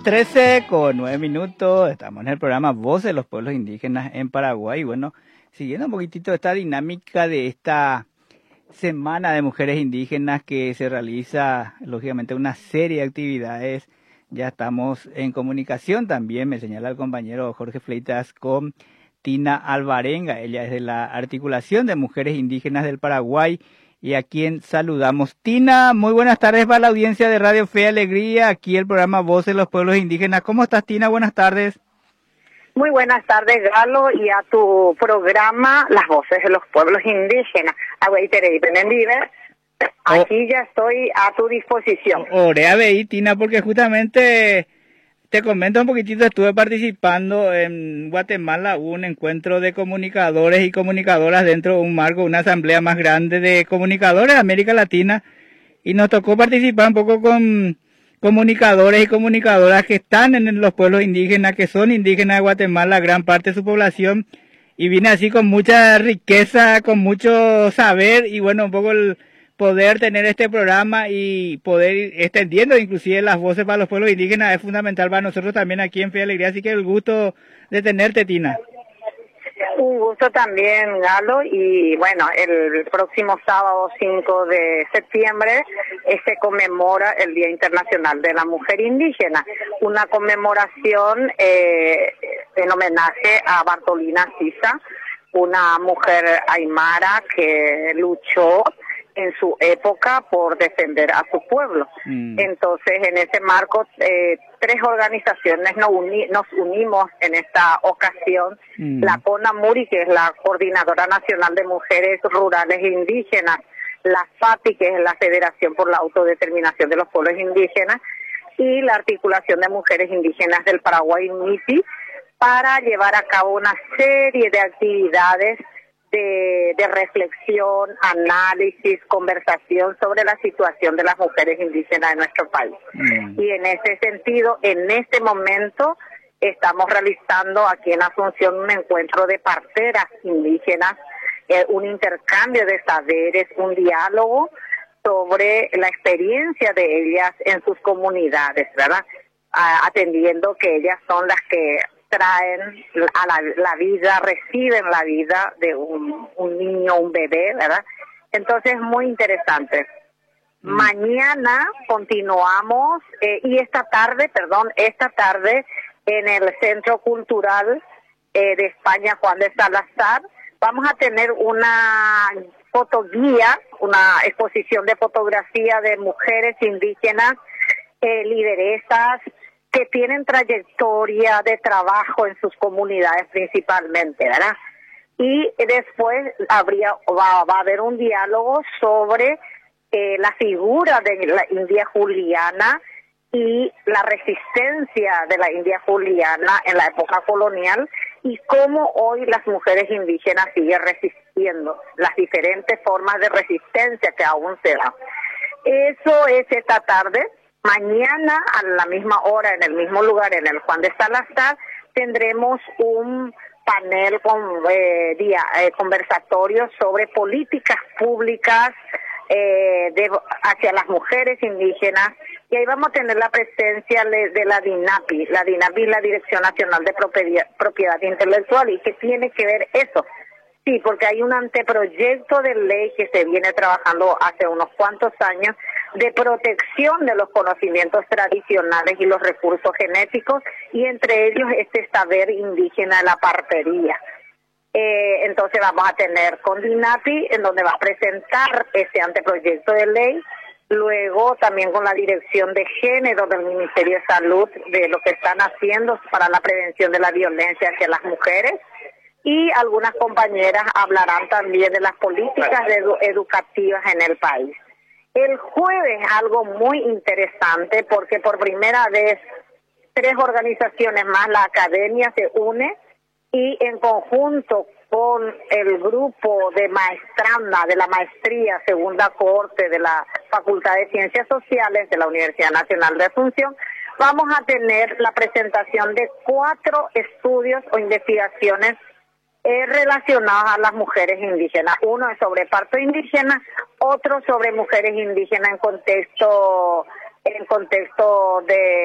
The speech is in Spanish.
13:09. Estamos en el programa Voces de los Pueblos Indígenas en Paraguay. Bueno, siguiendo un poquitito esta dinámica de esta Semana de Mujeres Indígenas que se realiza, lógicamente, una serie de actividades. Ya estamos en comunicación también, me señala el compañero Jorge Fleitas, con Tina Alvarenga. Ella es de la Articulación de Mujeres Indígenas del Paraguay, y a quien saludamos. Tina, muy buenas tardes para la audiencia de Radio Fe y Alegría, aquí el programa Voces de los Pueblos Indígenas. ¿Cómo estás, Tina? Buenas tardes. Muy buenas tardes, Galo, y a tu programa Las Voces de los Pueblos Indígenas. Aquí ya estoy a tu disposición. Orea veí, Tina, porque justamente te comento un poquitito, estuve participando en Guatemala, un encuentro de comunicadores y comunicadoras dentro de un marco, una asamblea más grande de comunicadores de América Latina, y nos tocó participar un poco con comunicadores y comunicadoras que están en los pueblos indígenas, que son indígenas de Guatemala, gran parte de su población, y vine así con mucha riqueza, con mucho saber, y bueno, un poco el poder tener este programa y poder ir extendiendo inclusive las voces para los pueblos indígenas es fundamental para nosotros también aquí en Fe y Alegría, así que el gusto de tenerte, Tina. Un gusto también, Galo, y bueno, el próximo sábado 5 de septiembre se conmemora el Día Internacional de la Mujer Indígena, una conmemoración en homenaje a Bartolina Sisa, una mujer aymara que luchó en su época por defender a su pueblo. Entonces, en ese marco, tres organizaciones nos unimos en esta ocasión. La CONAMURI, que es la Coordinadora Nacional de Mujeres Rurales e Indígenas, la FAPI, que es la Federación por la Autodeterminación de los Pueblos Indígenas, y la Articulación de Mujeres Indígenas del Paraguay, MIPI, para llevar a cabo una serie de actividades de reflexión, análisis, conversación sobre la situación de las mujeres indígenas de nuestro país. Y en ese sentido, en este momento, estamos realizando aquí en Asunción un encuentro de parteras indígenas, un intercambio de saberes, un diálogo sobre la experiencia de ellas en sus comunidades, ¿verdad? Atendiendo que ellas son las que traen a la vida, reciben la vida de un niño, un bebé, ¿verdad? Entonces, muy interesante. Mañana continuamos, y esta tarde en el Centro Cultural de España Juan de Salazar, vamos a tener una fotoguía, una exposición de fotografía de mujeres indígenas, lideresas, que tienen trayectoria de trabajo en sus comunidades principalmente, ¿verdad? Y después va a haber un diálogo sobre la figura de la India Juliana y la resistencia de la India Juliana en la época colonial, y cómo hoy las mujeres indígenas siguen resistiendo, las diferentes formas de resistencia que aún se dan. Eso es esta tarde. Mañana, a la misma hora, en el mismo lugar, en el Juan de Salazar, tendremos un panel con conversatorios sobre políticas públicas hacia las mujeres indígenas, y ahí vamos a tener la presencia de la DINAPI. La DINAPI es la Dirección Nacional de Propiedad Intelectual, y que tiene que ver eso. Sí, porque hay un anteproyecto de ley que se viene trabajando hace unos cuantos años de protección de los conocimientos tradicionales y los recursos genéticos, y entre ellos este saber indígena de la partería. Entonces vamos a tener con DINAPI, en donde va a presentar ese anteproyecto de ley, luego también con la Dirección de Género del Ministerio de Salud, de lo que están haciendo para la prevención de la violencia hacia las mujeres, y algunas compañeras hablarán también de las políticas educativas en el país. El jueves algo muy interesante, porque por primera vez tres organizaciones más, la academia se une, y en conjunto con el grupo de maestranda de la maestría segunda cohorte de la Facultad de Ciencias Sociales de la Universidad Nacional de Asunción, vamos a tener la presentación de 4 estudios o investigaciones relacionadas a las mujeres indígenas. Uno es sobre parto indígena, otro sobre mujeres indígenas en contexto de